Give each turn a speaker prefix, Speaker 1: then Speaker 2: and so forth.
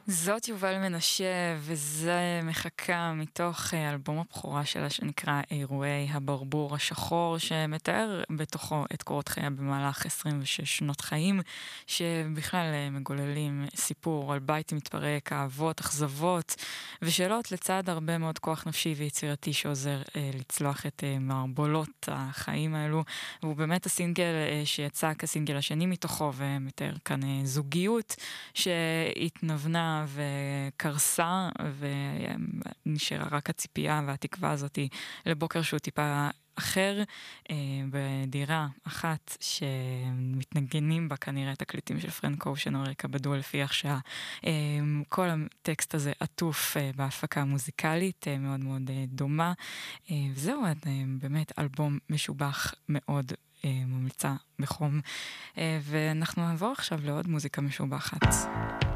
Speaker 1: זאת יובל מנשה, וזה מחכה מתוך אלבום הבכורה שלה שנקרא אירועי הברבור השחור, שמתאר בתוכו את קורות חייה במהלך 26 שנות חיים, שבכלל מגוללים סיפור על בית מתפרק, אהבות, אכזבות, ושאלות לצד הרבה מאוד כוח נפשי ויצירתי שעוזר לצלוח את מערבולות החיים האלו. והוא באמת הסינגל שיצא כסינגל השני מתוכו, ומתאר כאן זוגיות שהתנבנה וקרסה, ונשארה רק הציפייה והתקווה הזאת לבוקר שהוא טיפה אחר, בדירה אחת שמתנגנים בה כנראה תקליטים של פרנק אושן או רקע בדואל, לפי איך שכל הטקסט הזה עטוף בהפקה מוזיקלית מאוד מאוד דומה. וזהו, באמת אלבום משובח מאוד, ממליצה בחום. ואנחנו נעבור עכשיו לעוד מוזיקה משובחת.